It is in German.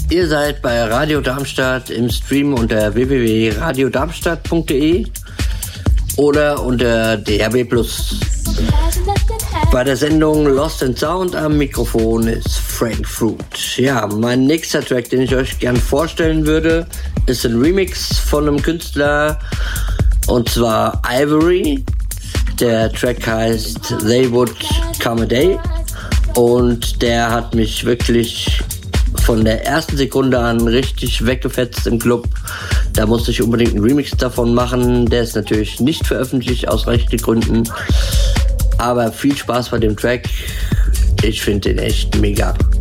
Ihr seid bei Radio Darmstadt im Stream unter www.radiodarmstadt.de oder unter DRB+. Bei der Sendung Lost in Sound am Mikrofon ist Frank Fruit. Ja, mein nächster Track, den ich euch gern vorstellen würde, ist ein Remix von einem Künstler, und zwar Ivory. Der Track heißt They Would Come a Day und der hat mich wirklich von der ersten Sekunde an richtig weggefetzt im Club. Da musste ich unbedingt einen Remix davon machen. Der ist natürlich nicht veröffentlicht aus rechtlichen Gründen. Aber viel Spaß bei dem Track. Ich finde den echt mega.